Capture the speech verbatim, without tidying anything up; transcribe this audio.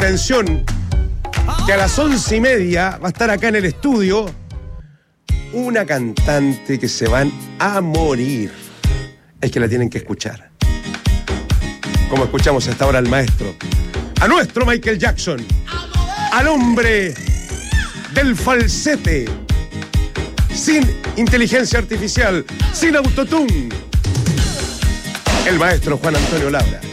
Atención, que a las once y media va a estar acá en el estudio una cantante que se van a morir. Es que la tienen que escuchar. Como escuchamos hasta ahora al maestro, a nuestro Michael Jackson, al hombre del falsete, sin inteligencia artificial, sin autotune, el maestro Juan Antonio Labra.